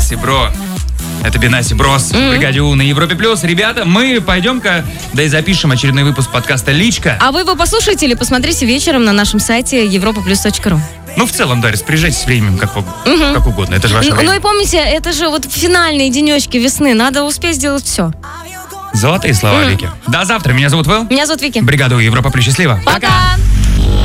Бенаси, бро. Это Бенаси Брос в бригаде У на Европе Плюс. Ребята, мы пойдем-ка, да и запишем очередной выпуск подкаста «Личка». А вы его послушайте или посмотрите вечером на нашем сайте europaplus.ru. Ну, в целом, да, распоряжайтесь временем как угодно. Это же ваше время. Ну и помните, это же вот финальные денечки весны. Надо успеть сделать все. Золотые слова, Вики. До завтра. Меня зовут Вэл. Меня зовут Вики. Бригада У, Европа Плюс. Счастливо. Пока.